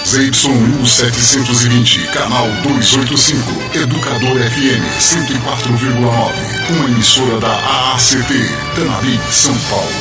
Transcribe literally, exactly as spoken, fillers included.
Z Y U setecentos e vinte, canal duzentos e oitenta e cinco, Educador F M cento e quatro vírgula nove, uma emissora da A A C T, Tanabi, São Paulo.